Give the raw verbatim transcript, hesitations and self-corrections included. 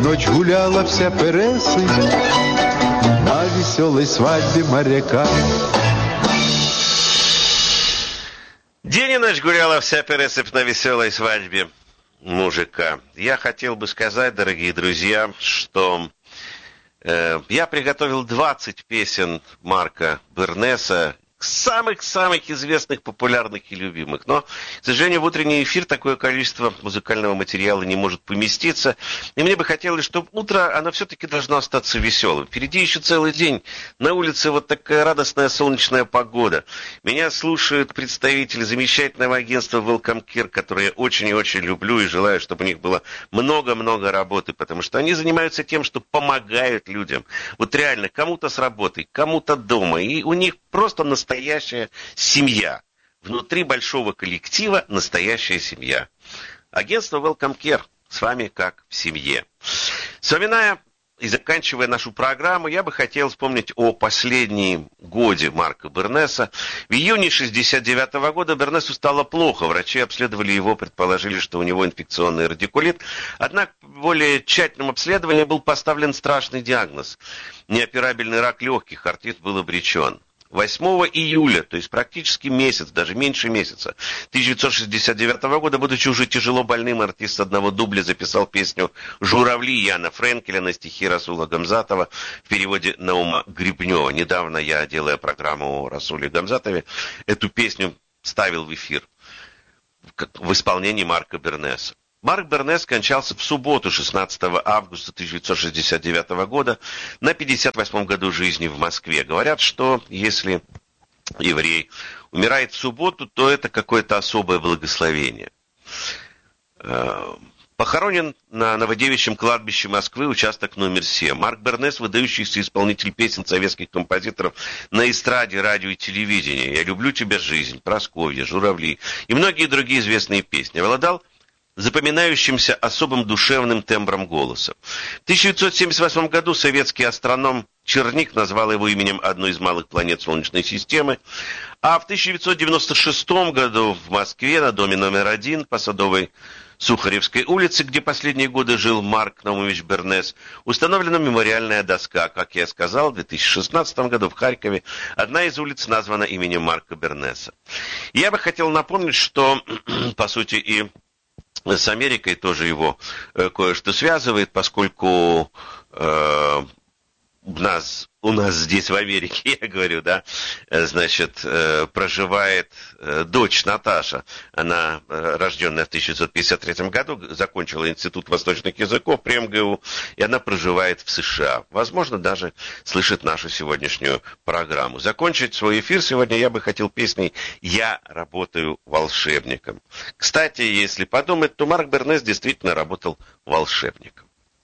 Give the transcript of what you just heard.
ночь гуляла вся Пересы на веселой свадьбе моряка. День и ночь гуляла вся Пересыпь на веселой свадьбе мужика. Я хотел бы сказать, дорогие друзья, что э, я приготовил двадцать песен Марка Бернеса, самых-самых известных, популярных и любимых. Но, к сожалению, в утренний эфир такое количество музыкального материала не может поместиться. И мне бы хотелось, чтобы утро, оно все-таки должно остаться веселым. Впереди еще целый день. На улице вот такая радостная солнечная погода. Меня слушают представители замечательного агентства Welcome Care, которые я очень и очень люблю и желаю, чтобы у них было много-много работы, потому что они занимаются тем, что помогают людям. Вот реально, кому-то с работой, кому-то дома. И у них просто настоящая Настоящая семья. Внутри большого коллектива настоящая семья. Агентство Welcome Care с вами как в семье. Вспоминая и заканчивая нашу программу, я бы хотел вспомнить о последнем годе Марка Бернеса. В июне шестьдесят девятого года Бернесу стало плохо. Врачи обследовали его, предположили, что у него инфекционный радикулит. Однако в более тщательном обследовании был поставлен страшный диагноз. Неоперабельный рак легких, артист был обречен. восьмого июля, то есть практически месяц, даже меньше месяца, тысяча девятьсот шестьдесят девятого года, будучи уже тяжело больным, артист одного дубля записал песню «Журавли» Яна Френкеля на стихи Расула Гамзатова в переводе Наума Гребнева. Недавно я, делая программу о Расуле Гамзатове, эту песню ставил в эфир в исполнении Марка Бернеса. Марк Бернес скончался в субботу, шестнадцатого августа тысяча девятьсот шестьдесят девятого года, на пятьдесят восьмом году жизни в Москве. Говорят, что если еврей умирает в субботу, то это какое-то особое благословение. Похоронен на Новодевичьем кладбище Москвы, участок номер семь. Марк Бернес, выдающийся исполнитель песен советских композиторов на эстраде, радио и телевидении. «Я люблю тебя, жизнь», «Прасковья», «Журавли» и многие другие известные песни. Обладал запоминающимся особым душевным тембром голоса. В тысяча девятьсот семьдесят восьмом году советский астроном Черник назвал его именем одной из малых планет Солнечной системы, а в тысяча девятьсот девяносто шестом году в Москве на доме номер один по Садовой Сухаревской улице, где последние годы жил Марк Наумович Бернес, установлена мемориальная доска. Как я сказал, в две тысячи шестнадцатом году в Харькове одна из улиц названа именем Марка Бернеса. Я бы хотел напомнить, что, по сути, и с Америкой тоже его э, кое-что связывает, поскольку э, у нас, у нас здесь в Америке, я говорю, да, значит, э, проживает э, дочь Наташа. Она, э, рожденная в тысяча девятьсот пятьдесят третьем году, закончила Институт восточных языков при эм гэ у, и она проживает в США. Возможно, даже слышит нашу сегодняшнюю программу. Закончить свой эфир сегодня я бы хотел песней «Я работаю волшебником». Кстати, если подумать, то Марк Бернес действительно работал волшебником.